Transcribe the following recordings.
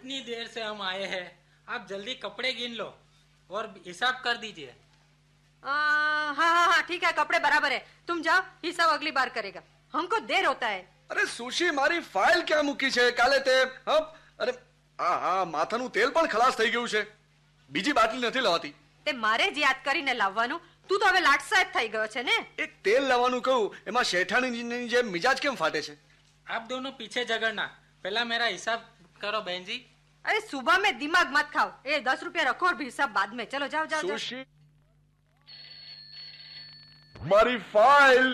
इतनी देर से हम आए हैं, आप जल्दी कपड़े गिन लो और हिसाब कर दीजिए। हाँ हाँ हाँ ठीक है, कपड़े बराबर है, तुम जाओ, हिसाब अगली बार करेगा, हमको देर होता है। अरे સુશી, મારી ફાઇલ ક્યાં મૂકી છે? કાલે તે અરે હા માથાનું તેલ પણ ખલાસ થઈ ગયું છે, બીજી બાટલી નથી લાવતી। તે મારે જ યાદ કરીને લાવવાનું, તું તો હવે લાટસાહેબ થઈ ગયો છે ને। એક તેલ લાવવાનું કહું એમાં શેઠાણીની જેમ મિજાજ કેમ ફાટે છે? आप दोनों पीछे झगड़ना, पहला मेरा हिसाब करो बहन जी। अरे सुबह में दिमाग मत खाओ, ये 10 रुपया रखो और भी हिसाब बाद में। चलो जाओ जाओ સુશી, મારી ફાઇલ।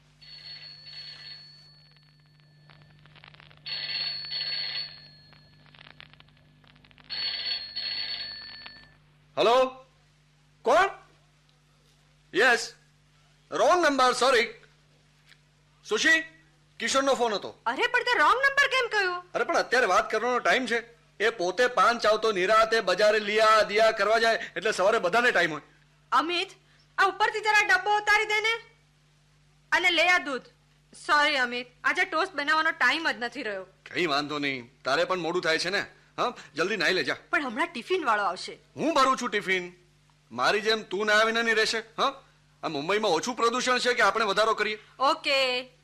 હેલો, કોણ? Yes, wrong number, sorry. સુશી, કિશોરનો ફોન હતો। અરે પણ તે રોંગ નંબર કેમ કહ્યું? અરે પણ અત્યારે વાત કરવાનો ટાઈમ છે, એ પોતે પાન ચાવતો નિરાતે બજારે લિયા દિયા કરવા જાય, એટલે સવારે બધાને ટાઈમ હોય। અમિત, આ ઉપરથી જરા ડબ્બો ઉતારી દે ને, અને લે આ દૂધ। સોરી અમિત, આજે ટોસ્ટ બનાવવાનો ટાઈમ જ નથી રહ્યો। કઈ વાંધો નહીં, તારે પણ મોડું થાય છે ને। હા, જલ્દી નાઈ લેજા। પણ હમણાં ટિફિન વાળો આવશે। હું ભરું છું ટિફિન, મારી જેમ તું ના આવીને નહીં રહેશે। હા, આ મુંબઈમાં ઓછું પ્રદૂષણ છે કે આપણે વધારો કરીએ? ઓકે।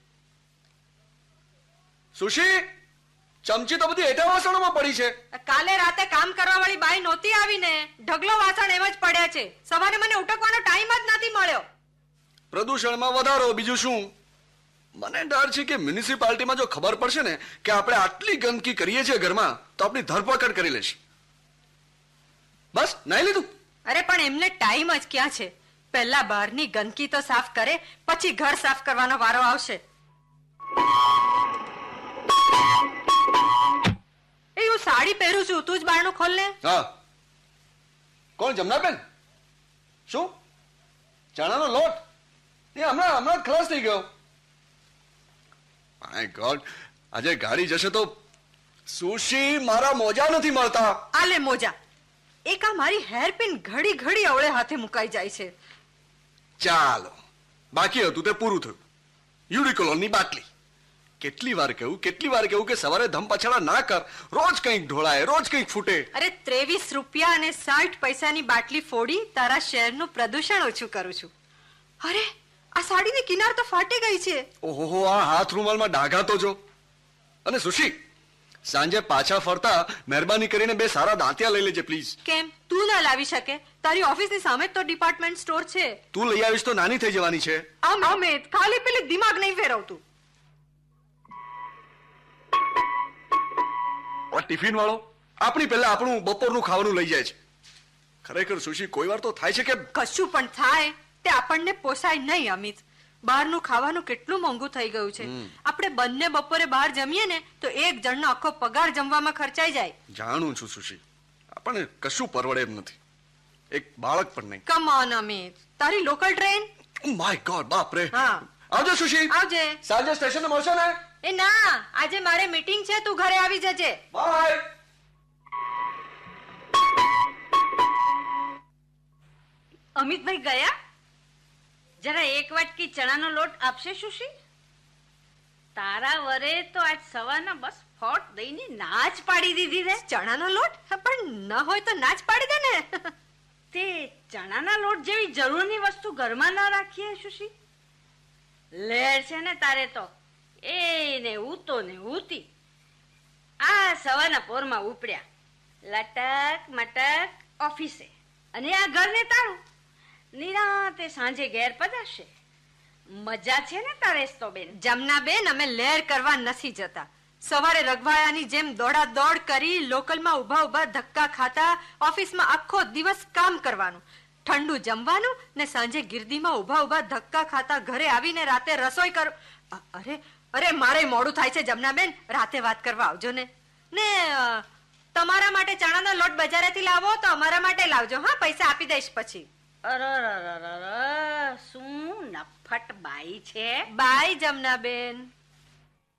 સુશી, ચમચી તો બધી એટા વાસણોમાં પડી છે। કાલે રાતે કામ કરવા વાળી બાઈ નહોતી આવીને, ઢગલો વાસણ એમ જ પડ્યા છે, સવારે મને ઉટકવાનો ટાઈમ જ નથી મળ્યો। પ્રદૂષણમાં વધારો, બીજું શું? મને ડર છે કે મ્યુનિસિપાલિટીમાં જો ખબર પડશે ને કે આપણે આટલી ગંદકી કરીએ છીએ ઘરમાં, તો આપણી ધરપકડ કરી લેશે। બસ નાઈ લીધું? અરે પણ એમને ટાઈમ જ ક્યાં છે, પહેલા બહારની ગંદકી તો સાફ કરે, પછી ઘર સાફ કરવાનો વારો આવશે। એ હું સાડી પહેરું છું, તું જ બારણું ખોલ ને। હા, કોણ? જમનાબેન? શું ચણાનો લોટ? એ હમણાં ખલાસ થઈ ગયો। માય ગોડ, આજે ગાડી જશે તો। સુશી, મારા મોજા નથી મળતા। આલે મોજા, એક આ મારી હેરપિન ઘડી ઘડી અવળે હાથે મુકાઈ જાય છે। ચાલો, બાકી હતું તે પૂરું થયું। યુડિકોલોનની બાટલી, કેટલી વાર કહ્યું કે સવારે ધમ પછાડા ના કર, રોજ કંઈક ઢોળાય, રોજ કંઈક ફૂટે। અરે 23 રૂપિયા અને 60 પૈસાની બાટલી ફોડી તારા શહેરનું પ્રદૂષણ ઓછું કરું છું। અરે આ સાડીની કિનાર તો ફાટી ગઈ છે। ઓહો, આ હાથ રૂમાલમાં ડાઘા તો જો। અને સુશી, સાંજે પાછા ફરતા મહેરબાની કરીને 2 સારા દાંતિયા લઈ લેજે પ્લીઝ। કેમ, તું ના લાવી શકે? તારી ઓફિસની સામે તો ડિપાર્ટમેન્ટ સ્ટોર છે। તું લઈ આવીશ તો નાની થઈ જવાની છે। અમિત, ખાલી પેલી દિમાગ નહીં ફેરવતું। ટિફિન વાળો આપણી પહેલા આપણું બપોરનું ખાવાનું લઈ જાય છે। ખરેખર સુશી, કોઈ વાર તો થાય છે કે કશું પણ થાય તે આપણને પોસાય નહીં અમિત। બહારનું ખાવાનું કેટલું મોંઘું થઈ ગયું છે। આપણે બંને બપોરે બહાર જમીએ ને તો એક જણનો આખો પગાર જમવામાં ખર્ચાઈ જાય। જાણું છું સુશી, આપણને કશું પરવડે એમ નથી, એક બાળક પણ નહીં। કમ ઓન અમિત, તારી લોકલ ટ્રેન? માય ગોડ, બાપ રે। હા, આવજો સુશી। આવજે। સાંજે સ્ટેશને મળશો ને? એ ના, આજે મારે મીટિંગ છે, તું ઘરે આવી જજે। બાય। અમિતભાઈ ગયા? જરા એક વાટકી ચણાનો લોટ આપશે સુશી? તારા વરે તો આજ સવારના બસ ફોટ દઈને ના જ પાડી દીધી રે। ચણાનો લોટ? પણ ન હોય તો ના જ પાડી દે ને। તે ચણાના લોટ જેવી જરૂરની વસ્તુ ઘરમાં ના રાખીએ સુશી? લેર છે ને તારે તો, એ ને ઉતો ને ઉતી આ સવારના પોરમાં ઉપડ્યા, લટક મટક ઓફિસે, અને આ ઘરને તારું નિરાતે સાંજે ઘેર પધારશે। મજા છે ને તારે તો બેન? જમના બેન, અમે લેર કરવા નથી જતા। સવારે રગવાયાની જેમ દોડા દોડ કરી, લોકલમાં ઉભા ઉભા ધક્કા ખાતા, ઓફિસમાં આખો દિવસ કામ કરવાનું, ઠંડુ જમવાનું ને સાંજે ગિરદીમાં ઉભા ઉભા ધક્કા ખાતા ઘરે આવીને રાતે રસોઈ કર। અરે મારે મોડું થાય છે જમના બેન, રાતે વાત કરવા આવજો ને। ને તમારા માટે ચણાનો લોટ બજારેથી લાવો તો અમારા માટે લાવજો, હા? પૈસા આપી દઈશ પછી। અરે શું નફટ બાઈ છે। બાય જમના બેન।